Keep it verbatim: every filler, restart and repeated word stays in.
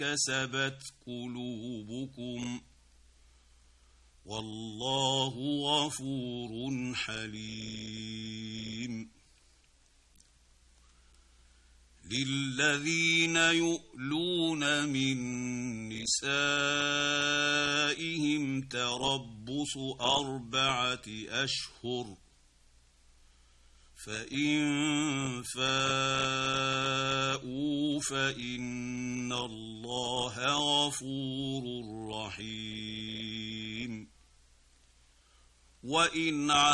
كسبت قلوبكم والله غفور حليم. للذين يؤلون من نسائهم تربص أربعة أشهر فإن فاءوا فإن الله غفور رحيم. وإن